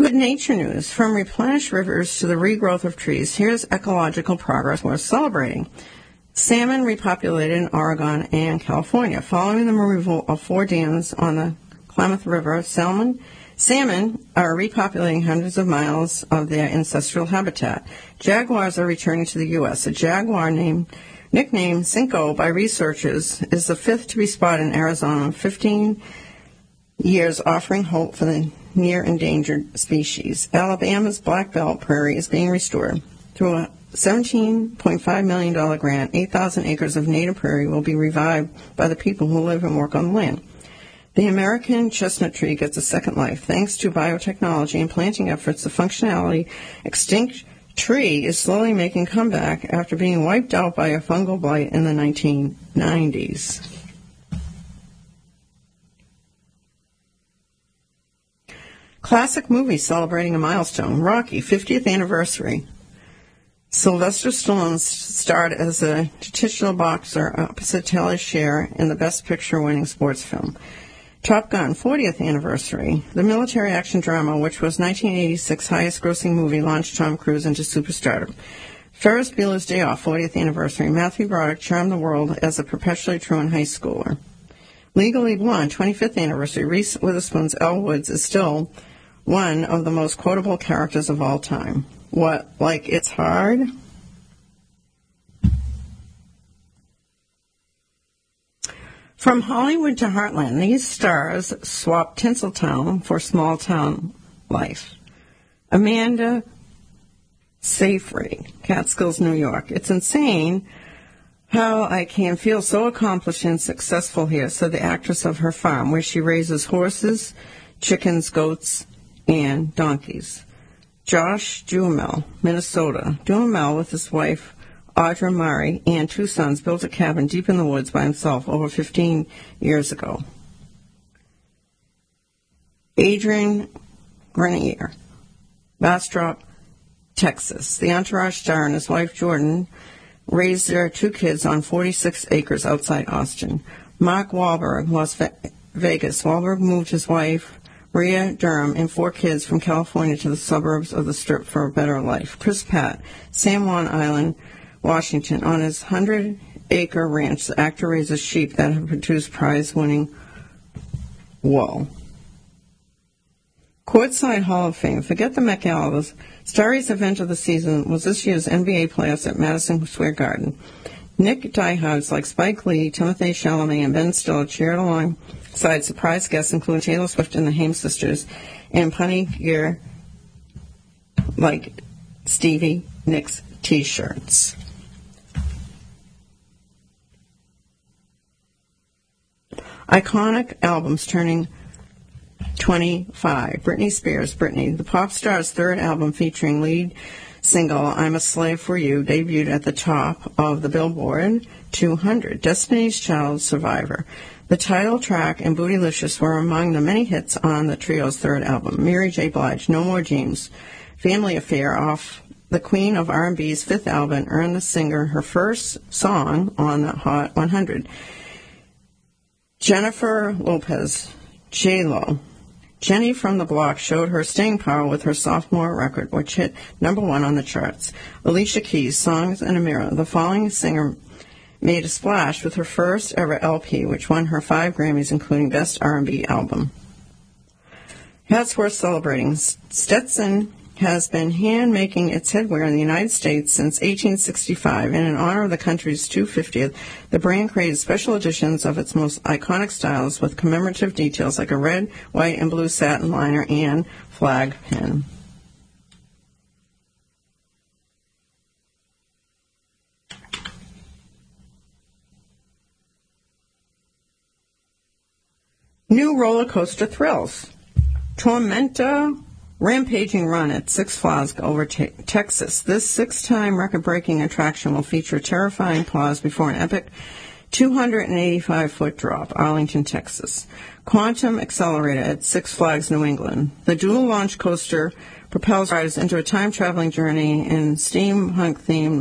Good nature news. From replenished rivers to the regrowth of trees, here's ecological progress worth celebrating. Salmon repopulated in Oregon and California. Following the removal of 4 dams on the Klamath River, salmon are repopulating hundreds of miles of their ancestral habitat. Jaguars are returning to the U.S. A jaguar nicknamed Cinco by researchers is the 5th to be spotted in Arizona in 15 years, offering hope for the near endangered species. Alabama's Black Belt Prairie is being restored. Through a $17.5 million grant, 8,000 acres of native prairie will be revived by the people who live and work on the land. The American chestnut tree gets a second life. Thanks to biotechnology and planting efforts, the functionally extinct tree is slowly making a comeback after being wiped out by a fungal blight in the 1990s. Classic movie celebrating a milestone. Rocky, 50th anniversary. Sylvester Stallone starred as a titular boxer opposite Taylor Sher in the Best Picture-winning sports film. Top Gun, 40th anniversary. The military action drama, which was 1986's highest-grossing movie, launched Tom Cruise into superstardom. Ferris Bueller's Day Off, 40th anniversary. Matthew Broderick charmed the world as a perpetually truant high schooler. Legally Blonde, 25th anniversary. Reese Witherspoon's Elle Woods is still one of the most quotable characters of all time. What, like it's hard? From Hollywood to Heartland, these stars swap Tinseltown for small-town life. Amanda Seyfried, Catskills, New York. It's insane how I can feel so accomplished and successful here, said the actress of her farm, where she raises horses, chickens, goats, and donkeys. Josh Duhamel, Minnesota. Duhamel, with his wife, Audra Murray, and 2 sons, built a cabin deep in the woods by himself over 15 years ago. Adrian Grenier, Bastrop, Texas. The Entourage star and his wife, Jordan, raised their 2 kids on 46 acres outside Austin. Mark Wahlberg, Las Vegas. Wahlberg moved his wife, Rhea Durham, and 4 kids from California to the suburbs of the Strip for a better life. Chris Pratt, San Juan Island, Washington. On his 100-acre ranch, the actor raises sheep that have produced prize-winning wool. Courtside Hall of Fame. Forget the Met Gala. The starriest event of the season was this year's NBA playoffs at Madison Square Garden. Nick diehards like Spike Lee, Timothée Chalamet, and Ben Stiller cheered alongside surprise guests including Taylor Swift and the Haim sisters, and punny gear like Stevie Nicks T-shirts. Iconic albums turning 25. Britney Spears, Britney. The pop star's 3rd album featuring lead single I'm a Slave for You debuted at the top of the Billboard 200. Destiny's Child, Survivor. The title track and Bootylicious were among the many hits on the trio's 3rd album. Mary J. Blige, No More Dreams. Family Affair, off the Queen of R&B's 5th album, earned the singer her first song on the Hot 100. Jennifer Lopez, J-Lo. Jenny from the Block showed her staying power with her sophomore record, which hit #1 on the charts. Alicia Keys, Songs in a Mirror. The following singer made a splash with her first ever LP, which won her 5 Grammys, including Best R&B Album. That's worth celebrating. Stetson has been hand-making its headwear in the United States since 1865, and in honor of the country's 250th, the brand created special editions of its most iconic styles with commemorative details like a red, white, and blue satin liner and flag pin. New roller coaster thrills. Tormenta Rampaging Run at Six Flags over Texas. This 6-time record-breaking attraction will feature terrifying pause before an epic 285-foot drop, Arlington, Texas. Quantum Accelerator at Six Flags New England. The dual-launch coaster propels riders into a time-traveling journey in steampunk-themed